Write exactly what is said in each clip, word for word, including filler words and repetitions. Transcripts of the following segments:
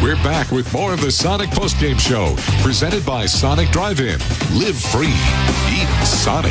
We're back with more of the Sonic Postgame Show, presented by Sonic Drive-In. Live free. Eat Sonic.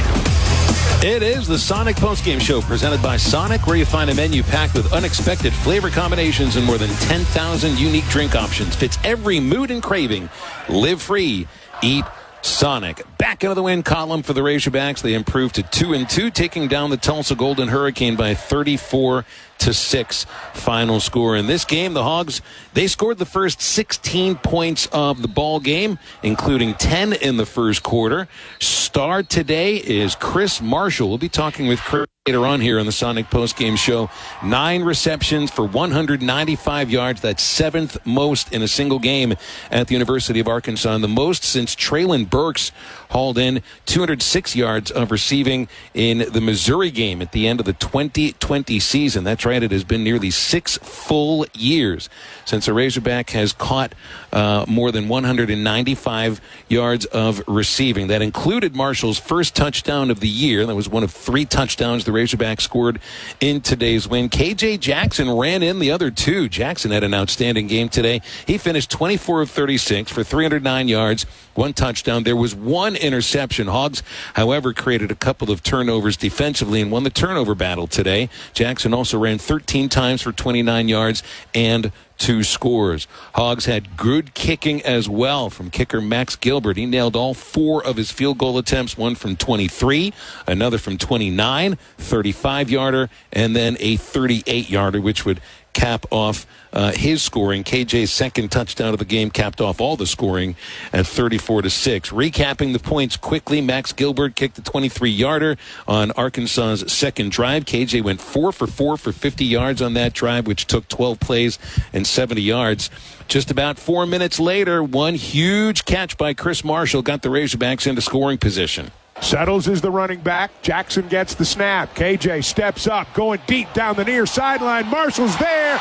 It is the Sonic Postgame Show, presented by Sonic, where you find a menu packed with unexpected flavor combinations and more than ten thousand unique drink options. Fits every mood and craving. Live free. Eat Sonic. Back into the win column for the Razorbacks. They improved to two and two, taking down the Tulsa Golden Hurricane by thirty-four to six final score. In this game, the Hogs, they scored the first sixteen points of the ball game, including ten in the first quarter. Star today is Chris Marshall. We'll be talking with Chris later on here on the Sonic Postgame Show. Nine receptions for one hundred ninety-five yards. That's seventh most in a single game at the University of Arkansas, and the most since Traylon Burks hauled in two hundred six yards of receiving in the Missouri game at the end of the twenty twenty season. That's right, it has been nearly six full years since a Razorback has caught uh, more than one hundred ninety-five yards of receiving. That included Marshall's first touchdown of the year. That was one of three touchdowns the Razorbacks scored in today's win. K J Jackson ran in the other two. Jackson had an outstanding game today. He finished twenty-four of thirty-six for three hundred nine yards, one touchdown. There was one interception. Hogs, however, created a couple of turnovers defensively and won the turnover battle today. Jackson also ran thirteen times for twenty-nine yards and two scores. Hogs had good kicking as well from kicker Max Gilbert. He nailed all four of his field goal attempts, one from twenty-three, another from twenty-nine, thirty-five-yarder, and then a thirty-eight-yarder, which would cap off uh, his scoring. K J's second touchdown of the game capped off all the scoring at thirty-four to six. Recapping the points quickly, Max Gilbert kicked a twenty-three-yarder on Arkansas's second drive. K J went four for four for fifty yards on that drive, which took twelve plays and seventy yards. Just about four minutes later, one huge catch by Chris Marshall got the Razorbacks into scoring position. Settles is the running back. Jackson gets the snap. K J steps up, going deep down the near sideline. Marshall's there.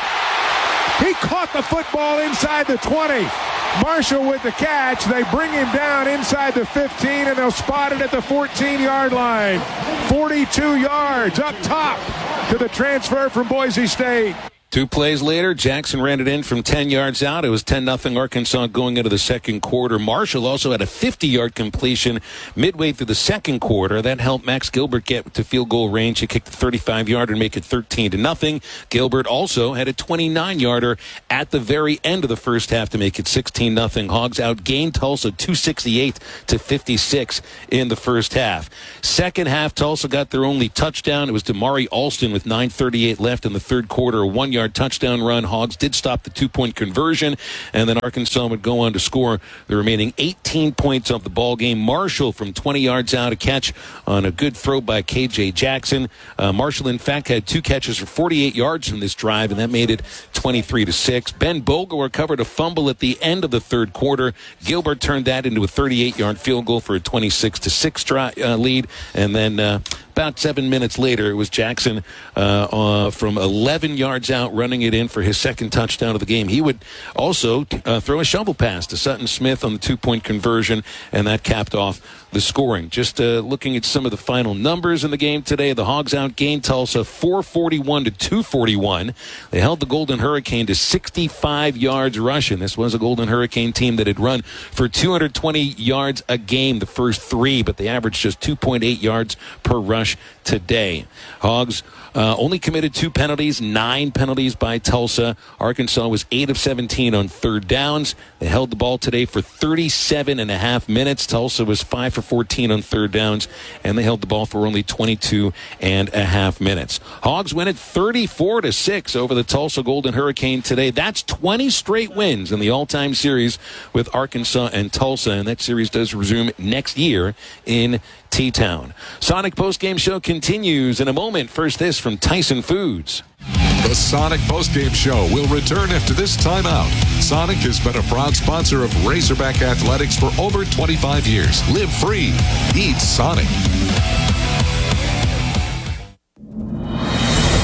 He caught the football inside the twenty. Marshall with the catch. They bring him down inside the fifteen, and they'll spot it at the fourteen-yard line. forty-two yards up top to the transfer from Boise State. Two plays later, Jackson ran it in from ten yards out. It was ten nothing Arkansas going into the second quarter. Marshall also had a fifty-yard completion midway through the second quarter. That helped Max Gilbert get to field goal range. He kicked the thirty-five-yarder and make it thirteen to nothing. Gilbert also had a twenty-nine-yarder at the very end of the first half to make it sixteen nothing. Hogs outgained Tulsa two sixty-eight to fifty-six in the first half. Second half, Tulsa got their only touchdown. It was Damari Alston with nine thirty-eight left in the third quarter, a one-yard touchdown run. Hogs did stop the two-point conversion, and then Arkansas would go on to score the remaining eighteen points of the ball game. Marshall from twenty yards out, a catch on a good throw by K J Jackson. Uh, Marshall, in fact, had two catches for forty-eight yards from this drive, and that made it twenty-three to six. Ben Bogle recovered a fumble at the end of the third quarter. Gilbert turned that into a thirty-eight-yard field goal for a twenty-six to six dri- uh, lead, and then uh, about seven minutes later, it was Jackson uh, uh, from eleven yards out running it in for his second touchdown of the game. He would also uh, throw a shovel pass to Sutton Smith on the two-point conversion, and that capped off the scoring. Just uh, looking at some of the final numbers in the game today, the Hogs outgained Tulsa four forty-one to two forty-one. They held the Golden Hurricane to sixty-five yards rushing. This was a Golden Hurricane team that had run for two hundred twenty yards a game the first three, but they averaged just two point eight yards per rush today. Hogs Uh, only committed two penalties, nine penalties by Tulsa. Arkansas was eight of seventeen on third downs. They held the ball today for thirty-seven and a half minutes. Tulsa was five for fourteen on third downs, and they held the ball for only twenty-two and a half minutes. Hogs win it thirty-four to six over the Tulsa Golden Hurricane today. That's twenty straight wins in the all-time series with Arkansas and Tulsa, and that series does resume next year in T-Town. Sonic Postgame Show continues in a moment. First, this from Tyson Foods. The Sonic Postgame Show will return after this timeout. Sonic has been a proud sponsor of Razorback Athletics for over twenty-five years. Live free. Eat Sonic.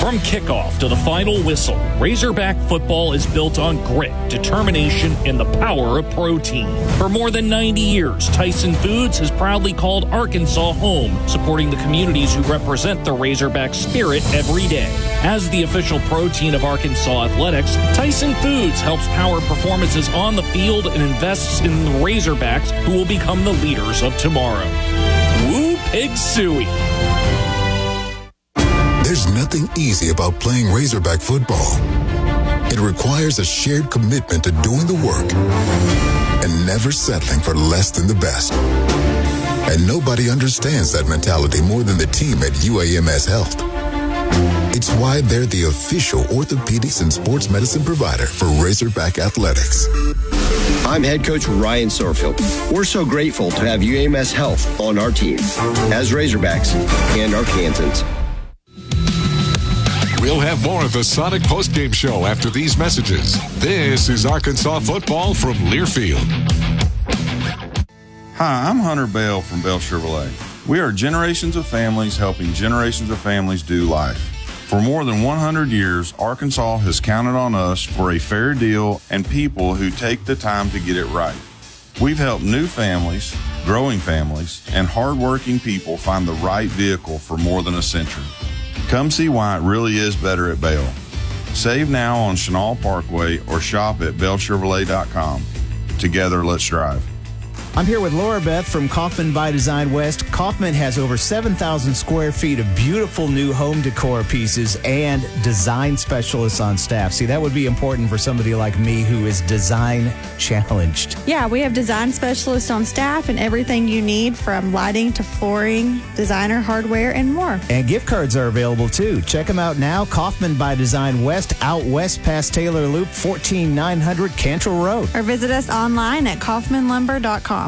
From kickoff to the final whistle, Razorback football is built on grit, determination, and the power of protein. For more than ninety years, Tyson Foods has proudly called Arkansas home, supporting the communities who represent the Razorback spirit every day. As the official protein of Arkansas athletics, Tyson Foods helps power performances on the field and invests in the Razorbacks, who will become the leaders of tomorrow. Woo Pig Suey! There's nothing easy about playing Razorback football. It requires a shared commitment to doing the work and never settling for less than the best. And nobody understands that mentality more than the team at U A M S Health. It's why they're the official orthopedics and sports medicine provider for Razorback Athletics. I'm head coach Ryan Sorfield. We're so grateful to have U A M S Health on our team as Razorbacks and Arkansans. We'll have more of the Sonic postgame show after these messages. This is Arkansas football from Learfield. Hi, I'm Hunter Bell from Bell Chevrolet. We are generations of families helping generations of families do life. For more than one hundred years, Arkansas has counted on us for a fair deal and people who take the time to get it right. We've helped new families, growing families, and hardworking people find the right vehicle for more than a century. Come see why it really is better at Bell. Save now on Chenal Parkway or shop at bell chevrolet dot com. Together, let's drive. I'm here with Laura Beth from Kaufman by Design West. Kaufman has over seven thousand square feet of beautiful new home decor pieces and design specialists on staff. See, that would be important for somebody like me who is design challenged. Yeah, we have design specialists on staff and everything you need from lighting to flooring, designer hardware, and more. And gift cards are available too. Check them out now. Kaufman by Design West, out west past Taylor Loop, fourteen nine hundred Cantrell Road. Or visit us online at kaufman lumber dot com.